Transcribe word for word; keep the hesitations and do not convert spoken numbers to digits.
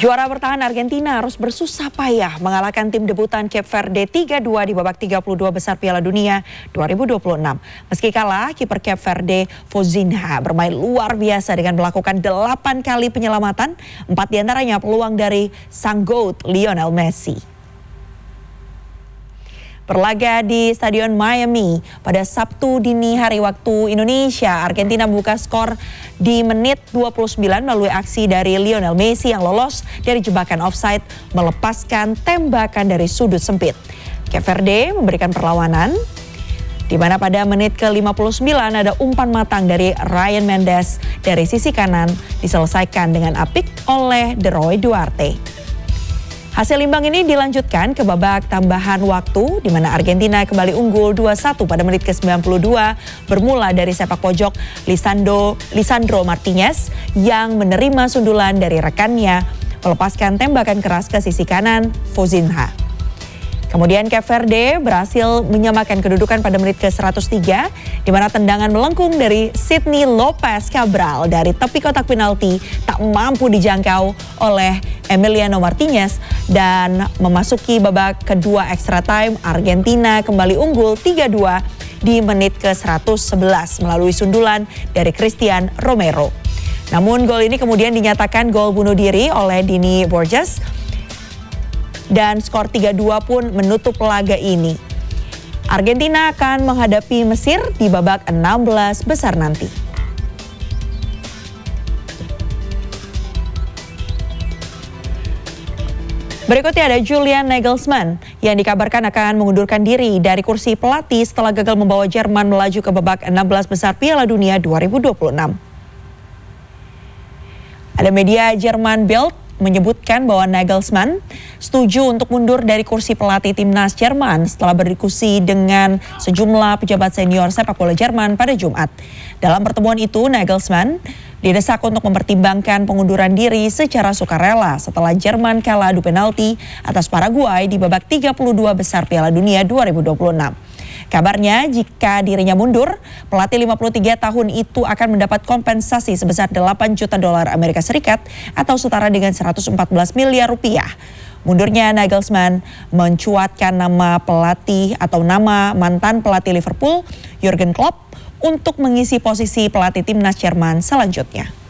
Juara bertahan Argentina harus bersusah payah mengalahkan tim debutan Cape Verde tiga dua di babak tiga puluh dua besar Piala Dunia dua ribu dua puluh enam. Meski kalah, kiper Cape Verde Fozinha bermain luar biasa dengan melakukan delapan kali penyelamatan, empat diantaranya peluang dari sang GOAT Lionel Messi. Berlaga di Stadion Miami pada Sabtu dini hari waktu Indonesia, Argentina membuka skor di menit dua puluh sembilan melalui aksi dari Lionel Messi yang lolos dari jebakan offside melepaskan tembakan dari sudut sempit. Cape Verde memberikan perlawanan, di mana pada menit ke lima puluh sembilan ada umpan matang dari Ryan Mendes dari sisi kanan diselesaikan dengan apik oleh De Roy Duarte. Hasil imbang ini dilanjutkan ke babak tambahan waktu di mana Argentina kembali unggul dua satu pada menit ke sembilan puluh dua bermula dari sepak pojok Lisandro, Lisandro Martinez yang menerima sundulan dari rekannya melepaskan tembakan keras ke sisi kanan Fozinha. Kemudian Cape Verde berhasil menyamakan kedudukan pada menit ke seratus tiga di mana tendangan melengkung dari Sidney Lopez Cabral dari tepi kotak penalti tak mampu dijangkau oleh Emiliano Martinez dan memasuki babak kedua extra time. Argentina kembali unggul tiga dua di menit ke seratus sebelas melalui sundulan dari Christian Romero. Namun gol ini kemudian dinyatakan gol bunuh diri oleh Dini Borges. Dan skor tiga dua pun menutup laga ini. Argentina akan menghadapi Mesir di babak enam belas besar nanti. Berikutnya ada Julian Nagelsmann yang dikabarkan akan mengundurkan diri dari kursi pelatih setelah gagal membawa Jerman melaju ke babak enam belas besar Piala Dunia dua ribu dua puluh enam. Ada media Jerman Bild menyebutkan bahwa Nagelsmann setuju untuk mundur dari kursi pelatih timnas Jerman setelah berdiskusi dengan sejumlah pejabat senior sepak bola Jerman pada Jumat. Dalam pertemuan itu, Nagelsmann didesak untuk mempertimbangkan pengunduran diri secara sukarela setelah Jerman kalah adu penalti atas Paraguay di babak tiga puluh dua besar Piala Dunia dua ribu dua puluh enam. Kabarnya jika dirinya mundur, pelatih lima puluh tiga tahun itu akan mendapat kompensasi sebesar delapan juta dolar Amerika Serikat atau setara dengan seratus empat belas miliar rupiah. Mundurnya Nagelsmann mencuatkan nama pelatih atau nama mantan pelatih Liverpool Jurgen Klopp untuk mengisi posisi pelatih timnas Jerman selanjutnya.